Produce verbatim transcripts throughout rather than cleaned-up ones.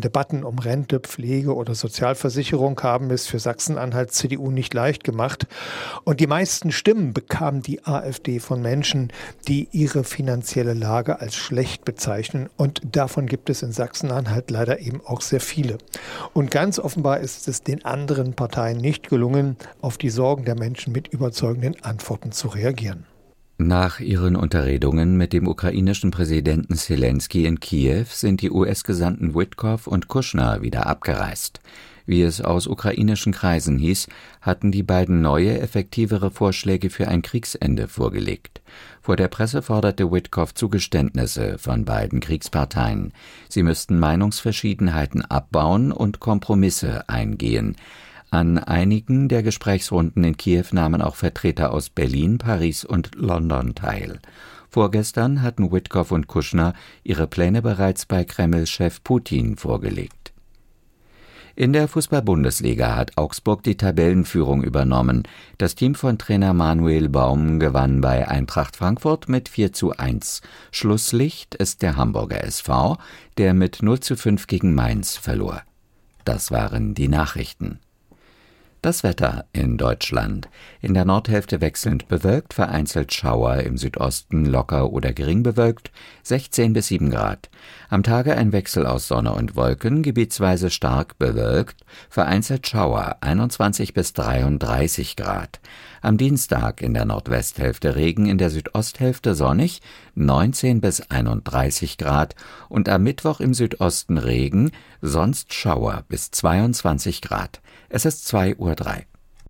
Debatten um Rente, Pflege oder Sozialversicherung haben es für Sachsen-Anhalt C D U nicht leicht gemacht. Und die meisten Stimmen bekam die AfD von Menschen, die ihre finanzielle Lage als schlecht bezeichnen. Und davon gibt es in Sachsen-Anhalt leider eben auch sehr viele. Und ganz offenbar ist es den anderen Parteien nicht gelungen, auf die Sorgen der Menschen mit überzeugenden Antworten zu reagieren. Nach ihren Unterredungen mit dem ukrainischen Präsidenten Selenskyj in Kiew sind die U S-Gesandten Witkow und Kushner wieder abgereist. Wie es aus ukrainischen Kreisen hieß, hatten die beiden neue, effektivere Vorschläge für ein Kriegsende vorgelegt. Vor der Presse forderte Witkow Zugeständnisse von beiden Kriegsparteien. Sie müssten Meinungsverschiedenheiten abbauen und Kompromisse eingehen. An einigen der Gesprächsrunden in Kiew nahmen auch Vertreter aus Berlin, Paris und London teil. Vorgestern hatten Witkow und Kushner ihre Pläne bereits bei Kreml-Chef Putin vorgelegt. In der Fußball-Bundesliga hat Augsburg die Tabellenführung übernommen. Das Team von Trainer Manuel Baum gewann bei Eintracht Frankfurt mit vier zu eins. Schlusslicht ist der Hamburger S V, der mit null zu fünf gegen Mainz verlor. Das waren die Nachrichten. Das Wetter in Deutschland. In der Nordhälfte wechselnd bewölkt, vereinzelt Schauer, im Südosten locker oder gering bewölkt, sechzehn bis sieben Grad. Am Tage ein Wechsel aus Sonne und Wolken, gebietsweise stark bewölkt, vereinzelt Schauer, einundzwanzig bis dreiunddreißig Grad. Am Dienstag in der Nordwesthälfte Regen, in der Südosthälfte sonnig, neunzehn bis einunddreißig Grad und am Mittwoch im Südosten Regen, sonst Schauer bis zweiundzwanzig Grad. Es ist zwei Uhr drei.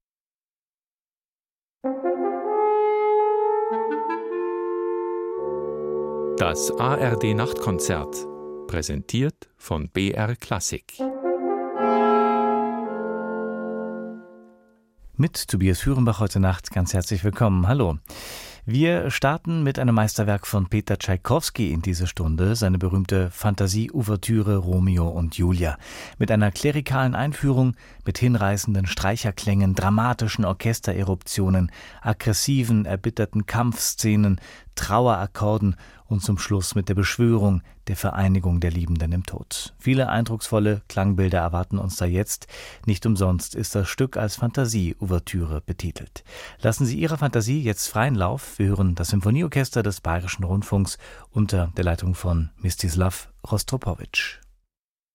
Das A R D-Nachtkonzert, präsentiert von B R Klassik. Mit Tobias Führenbach heute Nacht ganz herzlich willkommen. Hallo. Wir starten mit einem Meisterwerk von Peter Tschaikowski in diese Stunde, seine berühmte Fantasie-Ouvertüre Romeo und Julia. Mit einer klerikalen Einführung, mit hinreißenden Streicherklängen, dramatischen Orchestereruptionen, aggressiven, erbitterten Kampfszenen, Trauerakkorden und zum Schluss mit der Beschwörung der Vereinigung der Liebenden im Tod. Viele eindrucksvolle Klangbilder erwarten uns da jetzt. Nicht umsonst ist das Stück als Fantasie-Ouvertüre betitelt. Lassen Sie Ihrer Fantasie jetzt freien Lauf. Wir hören das Symphonieorchester des Bayerischen Rundfunks unter der Leitung von Mstislav Rostropowitsch.